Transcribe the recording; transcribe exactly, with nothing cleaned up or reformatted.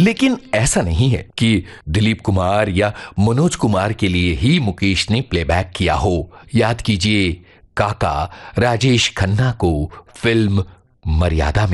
लेकिन ऐसा नहीं है कि दिलीप कुमार या मनोज कुमार के लिए ही मुकेश ने प्लेबैक किया हो। याद कीजिए काका राजेश खन्ना को फिल्म मर्यादा में